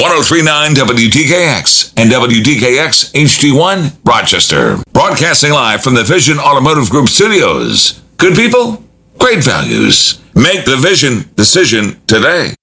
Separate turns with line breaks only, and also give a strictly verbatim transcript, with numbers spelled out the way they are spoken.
oh three point nine W D K X and W D K X H D one, Rochester. Broadcasting live from the Vision Automotive Group studios. Good people, great values. Make the Vision decision today.